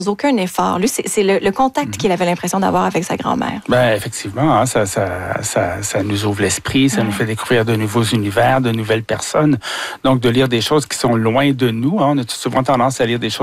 aucun effort. Lui, c'est le contact qu'il avait l'impression d'avoir avec sa grand-mère. Ben effectivement, hein, ça nous ouvre l'esprit, ça nous fait découvrir de nouveaux univers, de nouvelles personnes. Donc, de lire des choses qui sont loin de nous. Hein, on a souvent tendance à lire des choses